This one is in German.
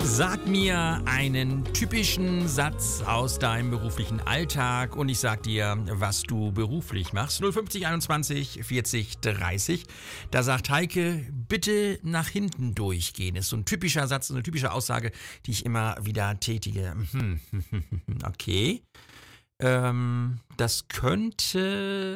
Sag mir einen typischen Satz aus deinem beruflichen Alltag und ich sag dir, was du beruflich machst. 050 21 40 30. Da sagt Heike, bitte nach hinten durchgehen. Ist so ein typischer Satz, eine typische Aussage, die ich immer wieder tätige. Okay. Das könnte